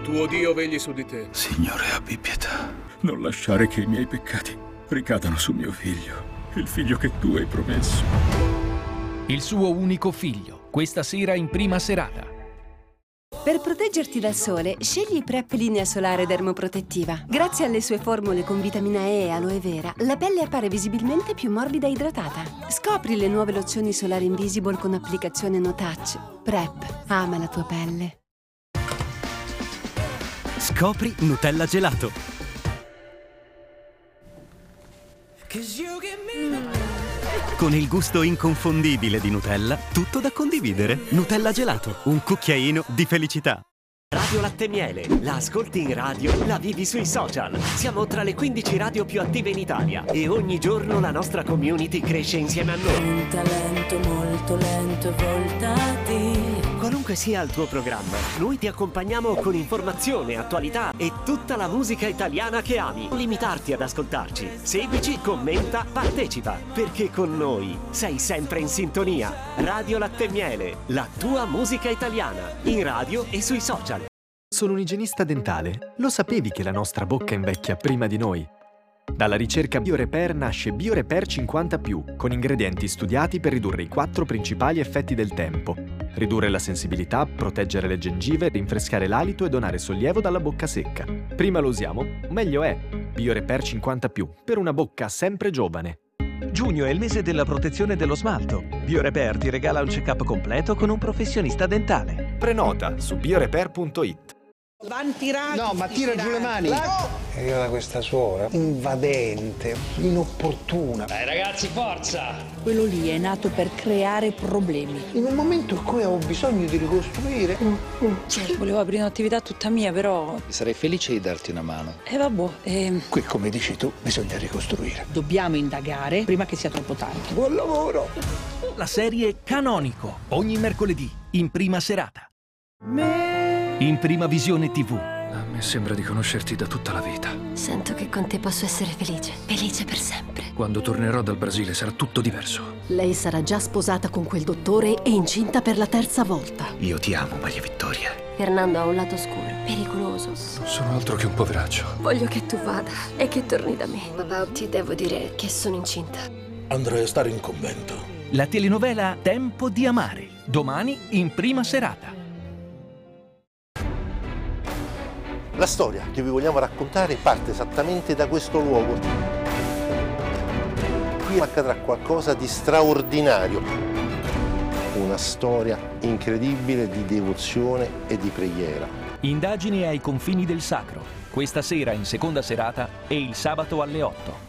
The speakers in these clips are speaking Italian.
tuo Dio vegli su di te. Signore, abbi pietà. Non lasciare che i miei peccati ricadano su mio figlio, il figlio che tu hai promesso. Il suo unico figlio, questa sera in prima serata. Per proteggerti dal sole, scegli PrEP linea solare dermoprotettiva. Grazie alle sue formule con vitamina E e aloe vera, la pelle appare visibilmente più morbida e idratata. Scopri le nuove lozioni solari Invisible con applicazione no touch. PrEP. Ama la tua pelle. Scopri Nutella gelato. Con il gusto inconfondibile di Nutella, tutto da condividere. Nutella gelato, un cucchiaino di felicità. Radio Latte Miele, la ascolti in radio, la vivi sui social. Siamo tra le 15 radio più attive in Italia e ogni giorno la nostra community cresce insieme a noi. Un talento molto lento, voltati. Qualunque sia il tuo programma, noi ti accompagniamo con informazione, attualità e tutta la musica italiana che ami. Non limitarti ad ascoltarci. Seguici, commenta, partecipa, perché con noi sei sempre in sintonia. Radio Latte Miele, la tua musica italiana, in radio e sui social. Sono un igienista dentale. Lo sapevi che la nostra bocca invecchia prima di noi? Dalla ricerca BioRepair nasce BioRepair 50+, con ingredienti studiati per ridurre i 4 principali effetti del tempo: ridurre la sensibilità, proteggere le gengive, rinfrescare l'alito e donare sollievo dalla bocca secca. Prima lo usiamo, meglio è. BioRepair 50+, per una bocca sempre giovane. Giugno è il mese della protezione dello smalto. BioRepair ti regala un check-up completo con un professionista dentale. Prenota su biorepair.it. Van tirati. No, ma tira giù le mani. È arrivata questa suora invadente, inopportuna. Dai ragazzi, forza! Quello lì è nato per creare problemi. In un momento in cui avevo bisogno di ricostruire. Volevo aprire un'attività tutta mia, però... Sarei felice di darti una mano. Vabbè, Qui, come dici tu, bisogna ricostruire. Dobbiamo indagare prima che sia troppo tardi. Buon lavoro! La serie Canonico, ogni mercoledì, in prima serata. In Prima Visione TV. A me sembra di conoscerti da tutta la vita. Sento che con te posso essere felice. Felice per sempre. Quando tornerò dal Brasile sarà tutto diverso. Lei sarà già sposata con quel dottore e incinta per la 3ª volta. Io ti amo, Maria Vittoria. Fernando ha un lato scuro, pericoloso. Non sono altro che un poveraccio. Voglio che tu vada e che torni da me. Papà, ti devo dire che sono incinta. Andrei a stare in convento. La telenovela Tempo di amare, domani in prima serata. La storia che vi vogliamo raccontare parte esattamente da questo luogo. Qui accadrà qualcosa di straordinario. Una storia incredibile di devozione e di preghiera. Indagini ai confini del sacro, questa sera in seconda serata e il sabato alle 8.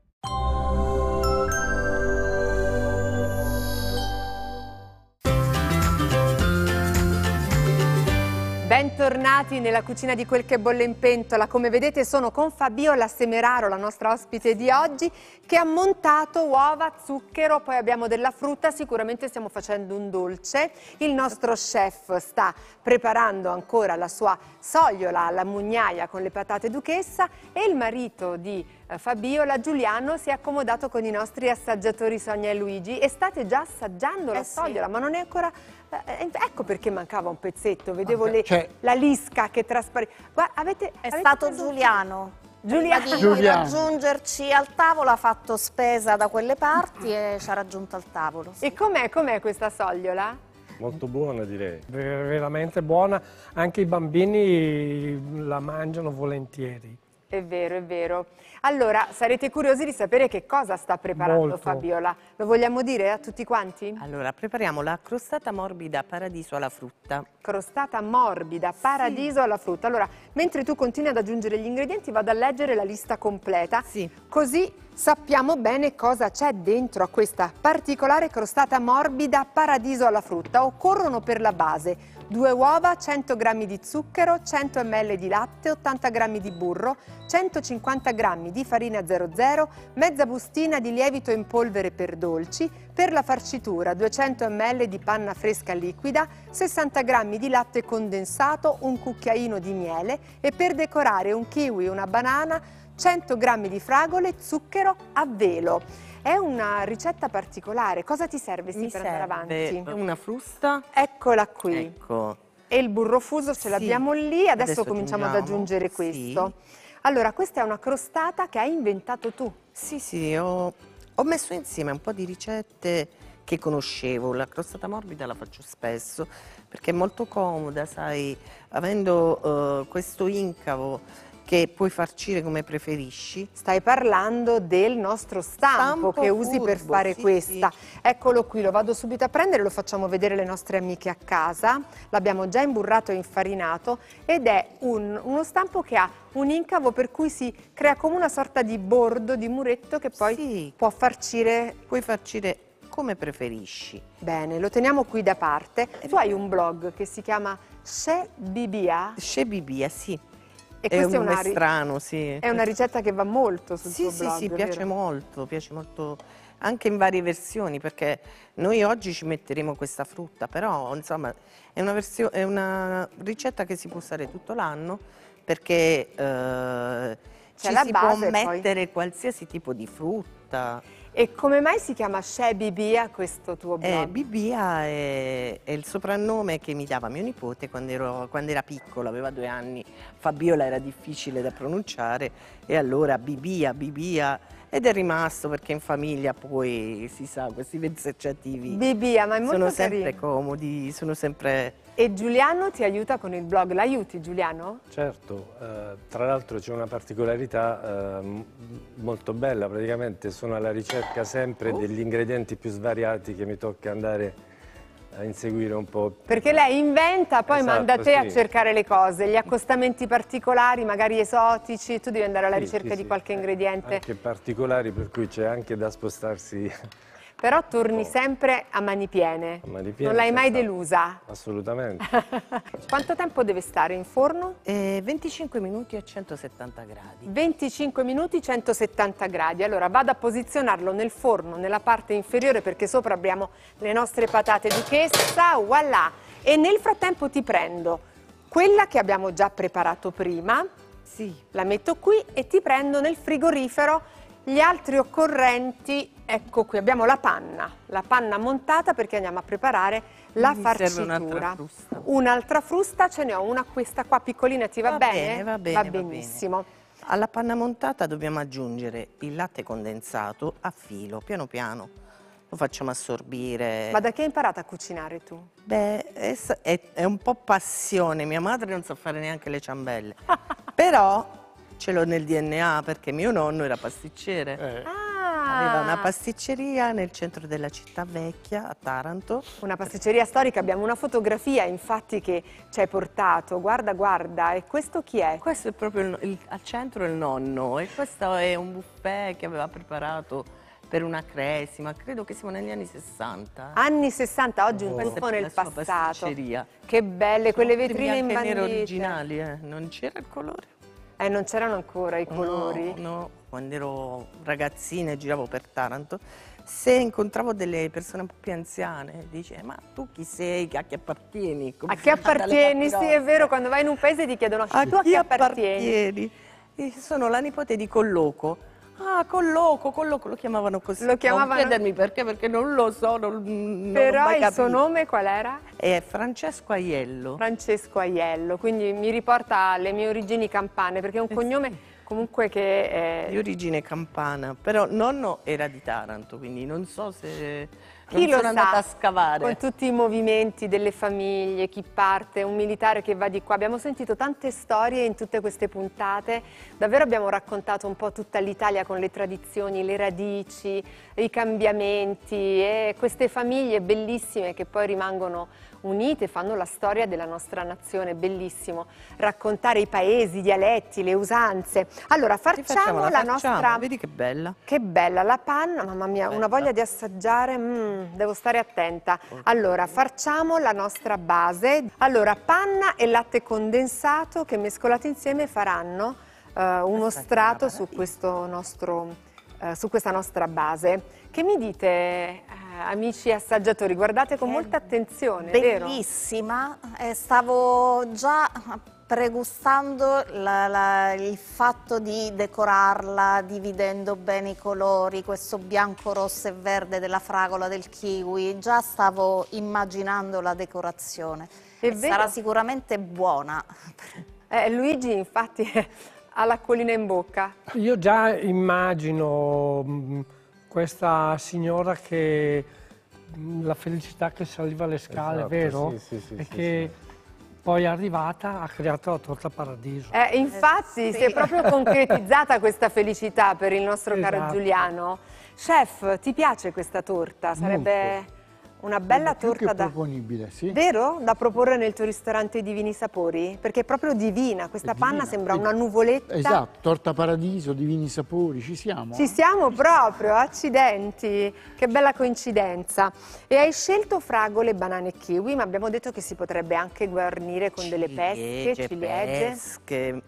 Bentornati nella cucina di Quel che bolle in pentola. Come vedete sono con Fabiola Semeraro, la nostra ospite di oggi, che ha montato uova, zucchero, poi abbiamo della frutta, sicuramente stiamo facendo un dolce. Il nostro chef sta preparando ancora la sua sogliola alla mugnaia con le patate duchessa e il marito di Fabiola, Giuliano, si è accomodato con i nostri assaggiatori Sonia e Luigi e state già assaggiando la sogliola, ma non è ancora... ecco perché mancava un pezzetto, vedevo la lisca che traspariva. È stato Giuliano. Giuliano. Prima di raggiungerci al tavolo ha fatto spesa da quelle parti e ci ha raggiunto al tavolo. Sì. E com'è questa sogliola? Molto buona, direi. Veramente buona, anche i bambini la mangiano volentieri. È vero, è vero. Allora, sarete curiosi di sapere che cosa sta preparando Molto. Fabiola. Lo vogliamo dire a tutti quanti? Allora, prepariamo la crostata morbida paradiso alla frutta. Crostata morbida, paradiso alla frutta. Allora, mentre tu continui ad aggiungere gli ingredienti, vado a leggere la lista completa. Sì. Così sappiamo bene cosa c'è dentro a questa particolare crostata morbida paradiso alla frutta. Occorrono per la base 2 uova, 100 g di zucchero, 100 ml di latte, 80 g di burro, 150 g di farina 00, mezza bustina di lievito in polvere per dolci, per la farcitura 200 ml di panna fresca liquida, 60 g di latte condensato, un cucchiaino di miele e per decorare un kiwi, una banana, 100 g di fragole, zucchero a velo. È una ricetta particolare. Cosa ti serve per andare avanti? Una frusta. Eccola qui. Ecco. E il burro fuso ce l'abbiamo lì, adesso cominciamo ad aggiungere questo. Allora, questa è una crostata che hai inventato tu. Sì, ho messo insieme un po' di ricette che conoscevo. La crostata morbida la faccio spesso perché è molto comoda, sai, avendo questo incavo che puoi farcire come preferisci. Stai parlando del nostro stampo che usi per fare questa. Eccolo qui, lo vado subito a prendere, lo facciamo vedere alle nostre amiche a casa. L'abbiamo già imburrato e infarinato ed è uno stampo che ha un incavo per cui si crea come una sorta di bordo, di muretto che poi può farcire. Puoi farcire come preferisci. Bene, lo teniamo qui da parte. Tu hai un blog che si chiama Chez Bibia? Chez Bibia, sì. E è un questa nome strano, sì. È una ricetta che va molto sul tuo blog. Sì, piace molto anche in varie versioni, perché noi oggi ci metteremo questa frutta, però insomma è una ricetta che si può usare tutto l'anno, perché ci si può mettere qualsiasi tipo di frutta. E come mai si chiama Chez Bibia questo tuo blog? Bibia è il soprannome che mi dava mio nipote quando era piccolo, aveva 2 anni. Fabiola era difficile da pronunciare e allora Bibia, ed è rimasto perché in famiglia poi si sa questi vezzeggiativi Bibia, ma è molto sono sempre carino. comodi, sono sempre... E Giuliano ti aiuta con il blog, l'aiuti Giuliano? Certo, tra l'altro c'è una particolarità molto bella, praticamente sono alla ricerca sempre degli ingredienti più svariati che mi tocca andare a inseguire un po'. Perché lei inventa, poi manda te a cercare le cose, gli accostamenti particolari, magari esotici, tu devi andare alla ricerca di qualche ingrediente. Anche particolari, per cui c'è anche da spostarsi. Però torni sempre a mani piene, non l'hai mai delusa? Assolutamente. Quanto tempo deve stare in forno? 25 minuti a 170 gradi. 25 minuti 170 gradi. Allora vado a posizionarlo nel forno, nella parte inferiore, perché sopra abbiamo le nostre patate duchessa, voilà! E nel frattempo ti prendo quella che abbiamo già preparato prima, la metto qui e ti prendo nel frigorifero gli altri occorrenti. Ecco qui, abbiamo la panna montata perché andiamo a preparare la farcitura. Un'altra frusta, ce ne ho una questa qua piccolina, ti va bene? Va benissimo. Alla panna montata dobbiamo aggiungere il latte condensato a filo, piano piano. Lo facciamo assorbire. Ma da che hai imparato a cucinare tu? Beh, è un po' passione, mia madre non sa fare neanche le ciambelle, però ce l'ho nel DNA perché mio nonno era pasticcere. Aveva una pasticceria nel centro della città vecchia, a Taranto. Una pasticceria storica, abbiamo una fotografia infatti che ci hai portato, guarda, e questo chi è? Questo è proprio al centro il nonno, e questo è un buffet che aveva preparato per una cresima, credo che siamo negli anni 60. Anni 60, oggi un tuffo nel passato. Pasticceria. Che belle, quelle vetrine imbandite. Originali, non c'era il colore. Non c'erano ancora i colori? No, quando ero ragazzina e giravo per Taranto, se incontravo delle persone un po' più anziane, dice: ma tu chi sei, a chi appartieni? A chi appartieni? Sì, è vero, quando vai in un paese ti chiedono tu a chi appartieni? E sono la nipote di Colloco. Ah, Colloco, lo chiamavano così. Lo chiamavano... Non chiedermi perché non lo so, non Però ho mai il capito. suo nome qual era? È Francesco Aiello. Francesco Aiello, quindi mi riporta alle mie origini campane, perché è un cognome comunque che è... Di origine campana, però nonno era di Taranto, quindi non so se... Chi lo sono andata a scavare. Con tutti i movimenti delle famiglie, chi parte, un militare che va di qua. Abbiamo sentito tante storie in tutte queste puntate, davvero abbiamo raccontato un po' tutta l'Italia con le tradizioni, le radici, i cambiamenti e queste famiglie bellissime che poi rimangono unite, fanno la storia della nostra nazione, bellissimo. Raccontare i paesi, i dialetti, le usanze. Allora facciamo la nostra... Vedi che bella. Che bella, la panna, mamma mia, una voglia di assaggiare, devo stare attenta. Allora, facciamo la nostra base. Allora, panna e latte condensato che mescolati insieme faranno uno strato su questo nostro, su questa nostra base. Che mi dite, amici assaggiatori? Guardate con molta attenzione, vero? Bellissima, stavo già pregustando il fatto di decorarla dividendo bene i colori, questo bianco, rosso e verde della fragola del kiwi, già stavo immaginando la decorazione. È vero. Sarà sicuramente buona. Luigi infatti ha l'acquolina in bocca. Io già immagino questa signora che la felicità che saliva le scale, Esatto, vero? sì, e che poi è arrivata, ha creato la torta paradiso. Infatti si è proprio concretizzata questa felicità per il nostro caro Esatto. Giuliano. Chef, ti piace questa torta? Sarebbe una bella torta da... proponibile, sì. Vero? Da proporre nel tuo ristorante Divini Sapori? Perché è proprio divina, questa panna sembra una nuvoletta. Esatto, torta paradiso, divini sapori, ci siamo. Ci siamo proprio, accidenti, che bella coincidenza. E hai scelto fragole, banane e kiwi, ma abbiamo detto che si potrebbe anche guarnire con delle pesche, ciliegie,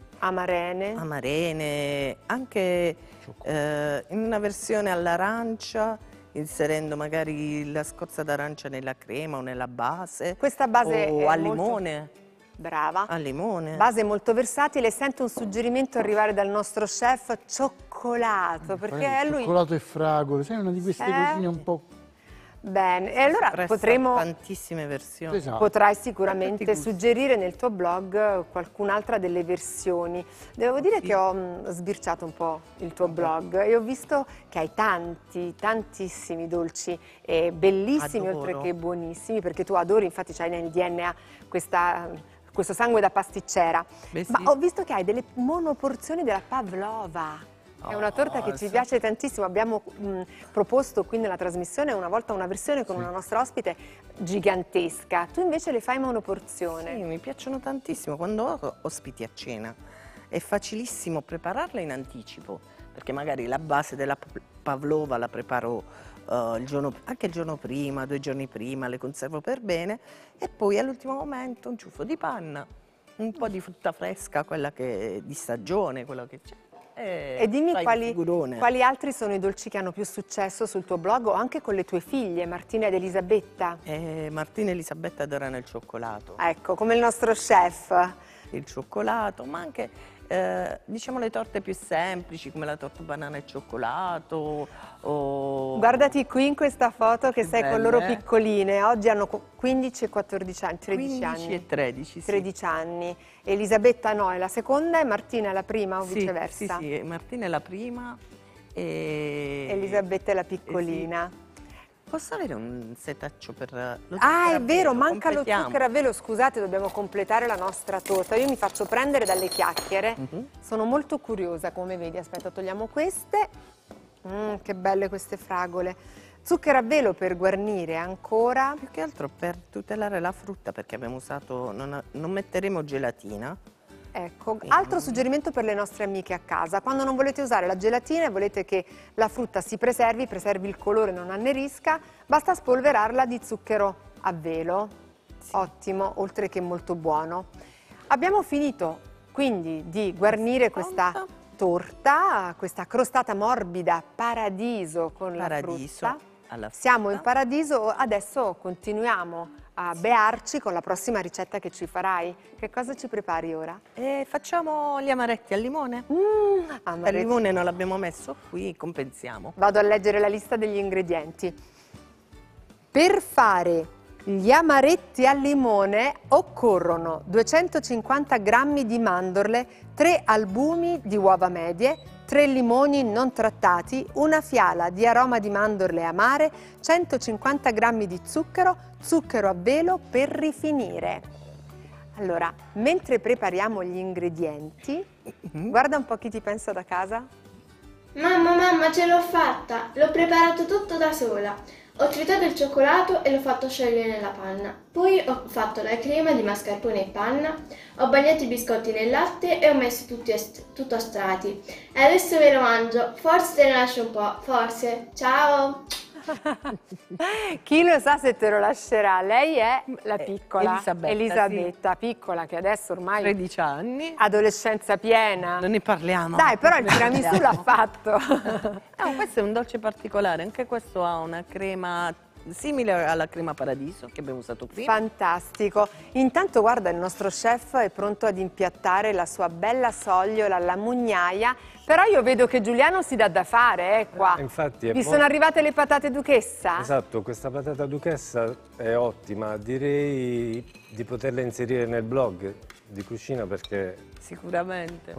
amarene, anche in una versione all'arancia, inserendo magari la scorza d'arancia nella crema o nella base. Questa base o è al molto... limone. Brava. Al limone. Base molto versatile. Sento un suggerimento arrivare dal nostro chef: cioccolato, perché a lui... Cioccolato e fragole, sai, una di queste cosine un po'... Bene, e allora Presta potremo... tantissime versioni. Esatto. Potrai sicuramente suggerire nel tuo blog qualcun'altra delle versioni. Devo dire che ho sbirciato un po' il tuo blog e ho visto che hai tantissimi dolci bellissimi, oltre che buonissimi, perché tu adori, infatti c'hai nel DNA questo sangue da pasticcera. Ma ho visto che hai delle monoporzioni della pavlova. È una torta che ci piace tantissimo. Abbiamo proposto qui nella trasmissione una volta una versione con una nostra ospite gigantesca. Tu invece le fai monoporzione. Sì, mi piacciono tantissimo. Quando ho ospiti a cena è facilissimo prepararla in anticipo, perché magari la base della pavlova la preparo anche il giorno prima, 2 giorni prima, le conservo per bene e poi all'ultimo momento un ciuffo di panna, un po' di frutta fresca, quella che è di stagione, quello che c'è. E dimmi quali altri sono i dolci che hanno più successo sul tuo blog o anche con le tue figlie, Martina ed Elisabetta. Martina e Elisabetta adorano il cioccolato. Ecco, come il nostro chef. Il cioccolato, ma anche diciamo le torte più semplici come la torta banana e cioccolato. Guardati qui in questa foto che sei con loro piccoline. Oggi hanno 15 e 14 anni, 13 anni. 15 e 13, 13 anni. Elisabetta no, è la seconda e Martina è la prima o viceversa? Sì, Martina è la prima e Elisabetta è la piccolina. Posso avere un setaccio per lo zucchero? È vero, manca lo zucchero a velo. Scusate, dobbiamo completare la nostra torta. Io mi faccio prendere dalle chiacchiere. Sono molto curiosa, come vedi. Aspetta, togliamo queste. Che belle queste fragole. Zucchero a velo per guarnire ancora. Più che altro per tutelare la frutta, perché abbiamo usato, non metteremo gelatina. Ecco, altro suggerimento per le nostre amiche a casa: quando non volete usare la gelatina e volete che la frutta si preservi il colore, non annerisca, basta spolverarla di zucchero a velo. Ottimo, oltre che molto buono. Abbiamo finito quindi di guarnire questa torta, questa crostata morbida paradiso con la frutta. Siamo in paradiso, adesso continuiamo a bearci con la prossima ricetta che ci farai. Che cosa ci prepari ora? Facciamo gli amaretti al limone. Il limone non l'abbiamo messo qui, compensiamo. Vado a leggere la lista degli ingredienti. Per fare gli amaretti al limone occorrono 250 g di mandorle, 3 albumi di uova medie, 3 limoni non trattati, una fiala di aroma di mandorle amare, 150 g di zucchero, zucchero a velo per rifinire. Allora, mentre prepariamo gli ingredienti, guarda un po' chi ti pensa da casa. Mamma, ce l'ho fatta! L'ho preparato tutto da sola. Ho tritato il cioccolato e l'ho fatto sciogliere nella panna. Poi ho fatto la crema di mascarpone e panna, ho bagnato i biscotti nel latte e ho messo tutto a strati. E adesso me lo mangio. Forse te ne lascio un po', forse. Ciao! Chi lo sa se te lo lascerà? Lei è la piccola Elisabetta, sì. Piccola, che adesso ormai 13 anni, adolescenza piena. Non ne parliamo. Dai, però il tiramisù l'ha fatto. Questo è un dolce particolare, anche questo ha una crema simile alla crema paradiso che abbiamo usato prima. Fantastico. Intanto guarda, il nostro chef è pronto ad impiattare la sua bella sogliola alla mugnaia, però io vedo che Giuliano si dà da fare, qua. Infatti Vi sono arrivate le patate duchessa? Esatto, questa patata duchessa è ottima, direi di poterla inserire nel blog di cucina perché sicuramente